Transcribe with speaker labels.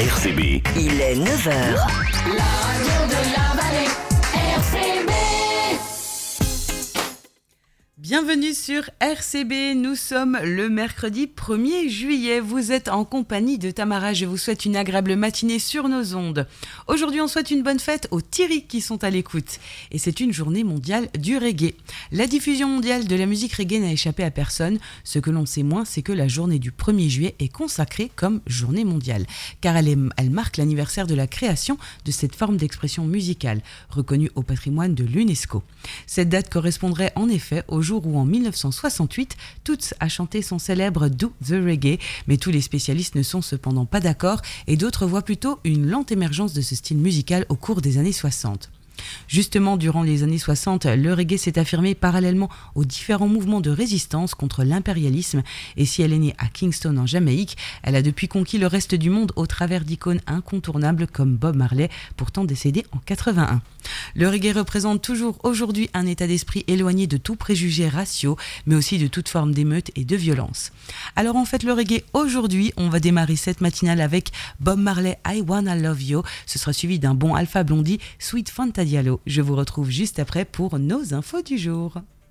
Speaker 1: RCB.
Speaker 2: Il est 9h.
Speaker 3: La radio de la vallée, RCB.
Speaker 4: Bienvenue sur RCB, nous sommes le mercredi 1er juillet. Vous êtes en compagnie de Tamara, je vous souhaite une agréable matinée sur nos ondes. Aujourd'hui, on souhaite une bonne fête aux Thierry qui sont à l'écoute. Et c'est une journée mondiale du reggae. La diffusion mondiale de la musique reggae n'a échappé à personne. Ce que l'on sait moins, c'est que la journée du 1er juillet est consacrée comme journée mondiale. Car elle marque l'anniversaire de la création de cette forme d'expression musicale, reconnue au patrimoine de l'UNESCO. Cette date correspondrait en effet au jour où en 1968, Toots a chanté son célèbre Do the Reggae, mais tous les spécialistes ne sont cependant pas d'accord et d'autres voient plutôt une lente émergence de ce style musical au cours des années 60. Justement, durant les années 60, le reggae s'est affirmé parallèlement aux différents mouvements de résistance contre l'impérialisme et si elle est née à Kingston en Jamaïque, elle a depuis conquis le reste du monde au travers d'icônes incontournables comme Bob Marley, pourtant décédé en 81. Le reggae représente toujours aujourd'hui un état d'esprit éloigné de tout préjugé raciaux, mais aussi de toute forme d'émeute et de violence. Alors en fait, le reggae aujourd'hui, on va démarrer cette matinale avec Bob Marley, I Wanna Love You. Ce sera suivi d'un bon Alpha Blondy, Sweet Fanta Diallo. Je vous retrouve juste après pour nos infos du jour.